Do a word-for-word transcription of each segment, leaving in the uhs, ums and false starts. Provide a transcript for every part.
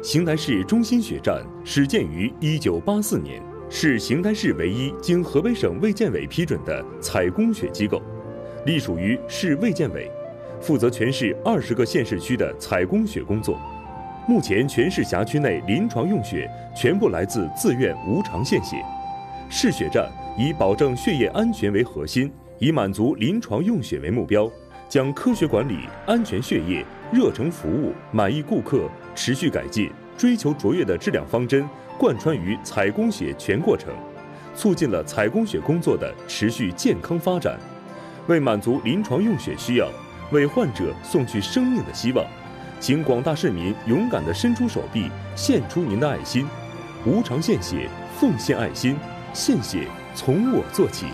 邢台市中心血站始建于一九八四年，是邢台市唯一经河北省卫健委批准的采供血机构，隶属于市卫健委，负责全市二十个县市区的采供血工作。目前全市辖区内临床用血全部来自自愿无偿献血。市血站以保证血液安全为核心，以满足临床用血为目标，将科学管理、安全血液、热诚服务、满意顾客、持续改进、追求卓越的质量方针贯穿于采供血全过程，促进了采供血工作的持续健康发展。为满足临床用血需要，为患者送去生命的希望，请广大市民勇敢地伸出手臂，献出您的爱心，无偿献血，奉献爱心，献血从我做起。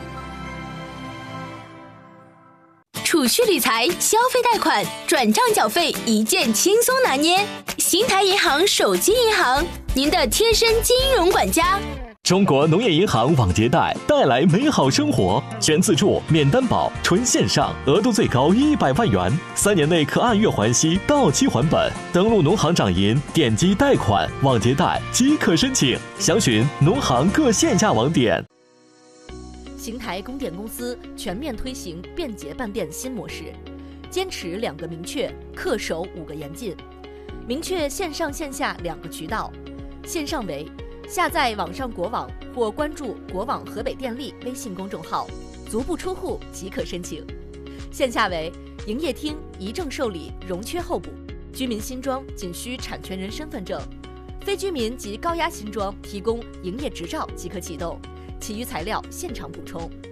储蓄理财、消费贷款、转账缴费一键轻松拿捏。邢台银行手机银行，您的贴身金融管家。 中国农业银行网借贷带来美好生活，全自助、免担保、纯线上，额度最高一百万元，三年内可按月还息，到期还本。登录农行掌银，点击贷款、网借贷即可申请，详询农行各线下网点。 邢台供电公司全面推行便捷办电新模式，坚持两个明确，恪守五个严禁。明确线上线下两个渠道，线上为下载网上国网或关注国网河北电力微信公众号，足不出户即可申请；线下为营业厅一证受理，容缺候补。居民新装仅需产权人身份证，非居民及高压新装提供营业执照即可启动，其余材料现场补充。